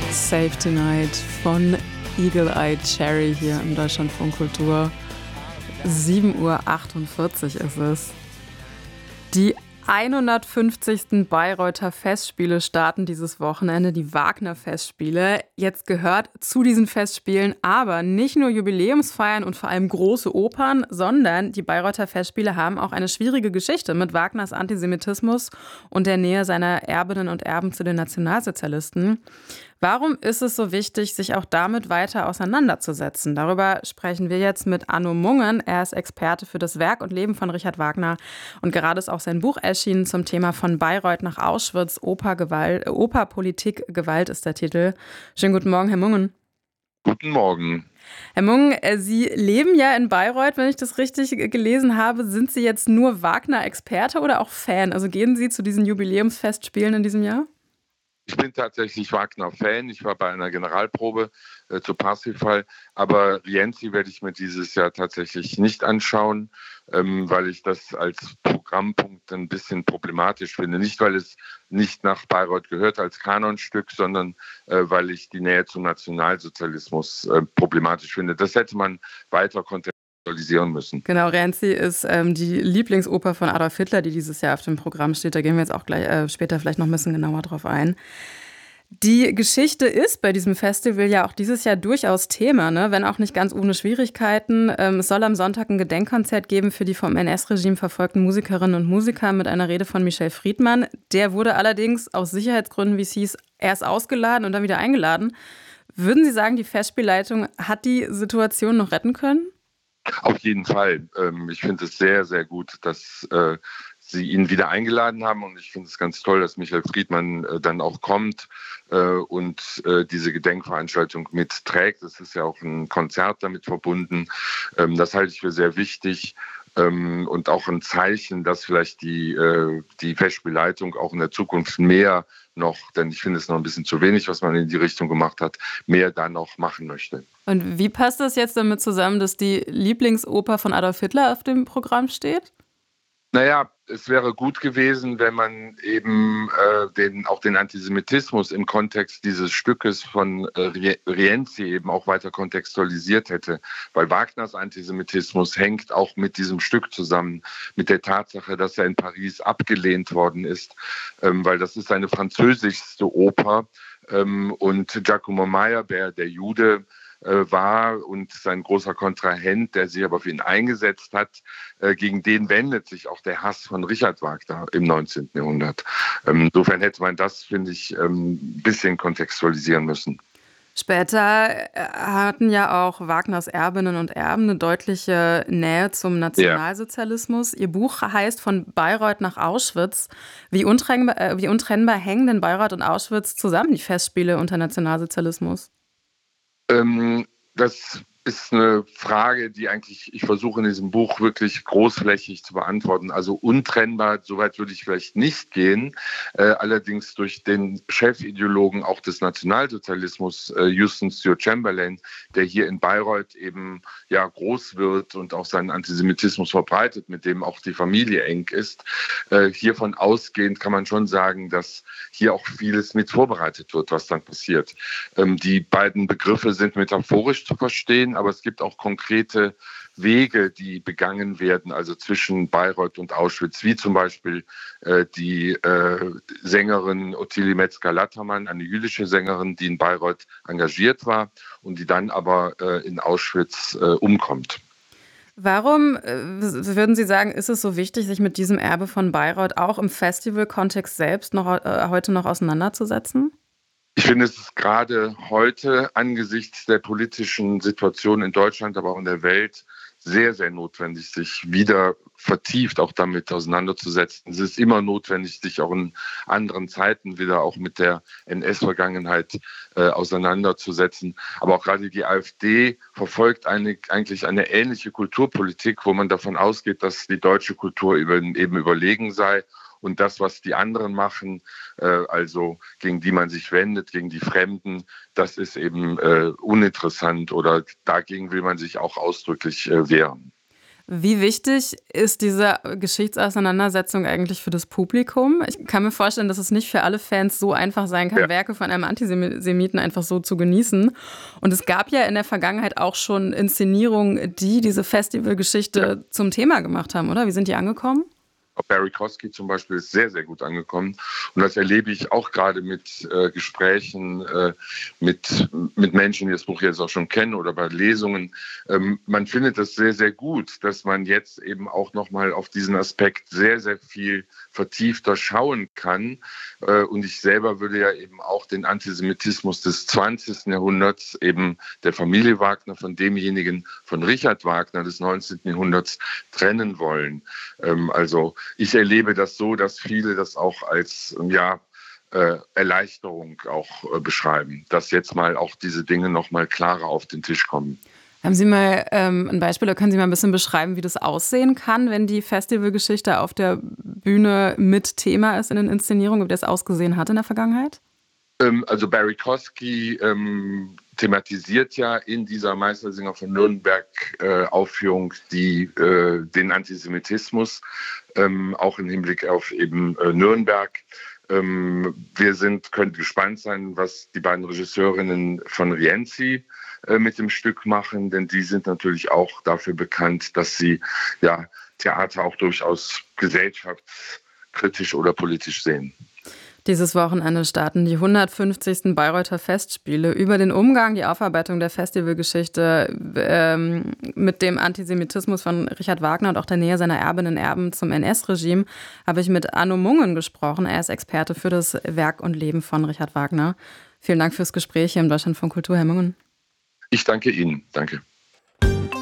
Save Tonight von Eagle Eye Cherry hier im Deutschlandfunk Kultur. 7:48 Uhr ist es. Die 150. Bayreuther Festspiele starten dieses Wochenende, die Wagner-Festspiele. Jetzt gehört zu diesen Festspielen aber nicht nur Jubiläumsfeiern und vor allem große Opern, sondern die Bayreuther Festspiele haben auch eine schwierige Geschichte mit Wagners Antisemitismus und der Nähe seiner Erbinnen und Erben zu den Nationalsozialisten. Warum ist es so wichtig, sich auch damit weiter auseinanderzusetzen? Darüber sprechen wir jetzt mit Arno Mungen. Er ist Experte für das Werk und Leben von Richard Wagner. Und gerade ist auch sein Buch erschienen zum Thema Von Bayreuth nach Auschwitz. Oper, Politik, Gewalt ist der Titel. Schönen guten Morgen, Herr Mungen. Guten Morgen. Herr Mungen, Sie leben ja in Bayreuth, wenn ich das richtig gelesen habe. Sind Sie jetzt nur Wagner-Experte oder auch Fan? Also gehen Sie zu diesen Jubiläumsfestspielen in diesem Jahr? Ich bin tatsächlich Wagner-Fan. Ich war bei einer Generalprobe zu Parsifal. Aber Rienzi werde ich mir dieses Jahr tatsächlich nicht anschauen, weil ich das als Programmpunkt ein bisschen problematisch finde. Nicht, weil es nicht nach Bayreuth gehört als Kanonstück, sondern weil ich die Nähe zum Nationalsozialismus problematisch finde. Das hätte man weiter kontextualisieren müssen. Genau, Rienzi ist die Lieblingsoper von Adolf Hitler, die dieses Jahr auf dem Programm steht. Da gehen wir jetzt auch gleich später vielleicht noch ein bisschen genauer drauf ein. Die Geschichte ist bei diesem Festival ja auch dieses Jahr durchaus Thema, ne? Wenn auch nicht ganz ohne Schwierigkeiten. Es soll am Sonntag ein Gedenkkonzert geben für die vom NS-Regime verfolgten Musikerinnen und Musiker mit einer Rede von Michel Friedmann. Der wurde allerdings aus Sicherheitsgründen, wie es hieß, erst ausgeladen und dann wieder eingeladen. Würden Sie sagen, die Festspielleitung hat die Situation noch retten können? Auf jeden Fall. Ich finde es sehr, sehr gut, dass Sie ihn wieder eingeladen haben. Und ich finde es ganz toll, dass Michael Friedmann dann auch kommt und diese Gedenkveranstaltung mitträgt. Es ist ja auch ein Konzert damit verbunden. Das halte ich für sehr wichtig. Und auch ein Zeichen, dass vielleicht die Festspielleitung auch in der Zukunft mehr noch, denn ich finde es noch ein bisschen zu wenig, was man in die Richtung gemacht hat, mehr da noch machen möchte. Und wie passt das jetzt damit zusammen, dass die Lieblingsoper von Adolf Hitler auf dem Programm steht? Naja, es wäre gut gewesen, wenn man eben auch den Antisemitismus im Kontext dieses Stückes von Rienzi eben auch weiter kontextualisiert hätte. Weil Wagners Antisemitismus hängt auch mit diesem Stück zusammen, mit der Tatsache, dass er in Paris abgelehnt worden ist, weil das ist seine französischste Oper. Und Giacomo Meyerbeer, der Jude, war und sein großer Kontrahent, der sich aber für ihn eingesetzt hat, gegen den wendet sich auch der Hass von Richard Wagner im 19. Jahrhundert. Insofern hätte man das, finde ich, ein bisschen kontextualisieren müssen. Später hatten ja auch Wagners Erbinnen und Erben eine deutliche Nähe zum Nationalsozialismus. Ja. Ihr Buch heißt Von Bayreuth nach Auschwitz. Wie untrennbar hängen denn Bayreuth und Auschwitz zusammen, die Festspiele unter Nationalsozialismus? Das ist eine Frage, die eigentlich ich versuche in diesem Buch wirklich großflächig zu beantworten. Also untrennbar, soweit würde ich vielleicht nicht gehen. Allerdings durch den Chefideologen auch des Nationalsozialismus, Houston Stewart Chamberlain, der hier in Bayreuth eben ja groß wird und auch seinen Antisemitismus verbreitet, mit dem auch die Familie eng ist. Hiervon ausgehend kann man schon sagen, dass hier auch vieles mit vorbereitet wird, was dann passiert. Die beiden Begriffe sind metaphorisch zu verstehen, aber es gibt auch konkrete Wege, die begangen werden, also zwischen Bayreuth und Auschwitz, wie zum Beispiel die Sängerin Ottilie Metzger-Lattermann, eine jüdische Sängerin, die in Bayreuth engagiert war und die dann aber in Auschwitz umkommt. Warum, würden Sie sagen, ist es so wichtig, sich mit diesem Erbe von Bayreuth auch im Festivalkontext selbst heute noch auseinanderzusetzen? Ich finde, es ist gerade heute angesichts der politischen Situation in Deutschland, aber auch in der Welt sehr, sehr notwendig, sich wieder vertieft auch damit auseinanderzusetzen. Es ist immer notwendig, sich auch in anderen Zeiten wieder auch mit der NS-Vergangenheit auseinanderzusetzen. Aber auch gerade die AfD verfolgt eigentlich eine ähnliche Kulturpolitik, wo man davon ausgeht, dass die deutsche Kultur eben überlegen sei. Und das, was die anderen machen, also gegen die man sich wendet, gegen die Fremden, das ist eben uninteressant oder dagegen will man sich auch ausdrücklich wehren. Wie wichtig ist diese Geschichtsauseinandersetzung eigentlich für das Publikum? Ich kann mir vorstellen, dass es nicht für alle Fans so einfach sein kann, Werke von einem Antisemiten einfach so zu genießen. Und es gab ja in der Vergangenheit auch schon Inszenierungen, die diese Festivalgeschichte zum Thema gemacht haben, oder? Wie sind die angekommen? Barry Kosky zum Beispiel ist sehr, sehr gut angekommen. Und das erlebe ich auch gerade mit Gesprächen mit Menschen, die das Buch jetzt auch schon kennen oder bei Lesungen. Man findet das sehr, sehr gut, dass man jetzt eben auch nochmal auf diesen Aspekt sehr, sehr viel vertiefter schauen kann. Und ich selber würde ja eben auch den Antisemitismus des 20. Jahrhunderts, eben der Familie Wagner von demjenigen von Richard Wagner des 19. Jahrhunderts trennen wollen. Also ich erlebe das so, dass viele das auch als Erleichterung auch beschreiben, dass jetzt mal auch diese Dinge noch mal klarer auf den Tisch kommen. Haben Sie mal ein Beispiel, oder können Sie mal ein bisschen beschreiben, wie das aussehen kann, wenn die Festivalgeschichte auf der Bühne mit Thema ist in den Inszenierungen, wie das ausgesehen hat in der Vergangenheit? Also Barry Kosky thematisiert ja in dieser Meistersinger von Nürnberg Aufführung den Antisemitismus, auch im Hinblick auf eben Nürnberg. Wir können gespannt sein, was die beiden Regisseurinnen von Rienzi mit dem Stück machen, denn die sind natürlich auch dafür bekannt, dass sie Theater auch durchaus gesellschaftskritisch oder politisch sehen. Dieses Wochenende starten die 150. Bayreuther Festspiele. Über den Umgang, die Aufarbeitung der Festivalgeschichte mit dem Antisemitismus von Richard Wagner und auch der Nähe seiner Erbinnen und Erben zum NS-Regime habe ich mit Arno Mungen gesprochen. Er ist Experte für das Werk und Leben von Richard Wagner. Vielen Dank fürs Gespräch hier im Deutschlandfunk Kultur, Herr Mungen. Ich danke Ihnen. Danke.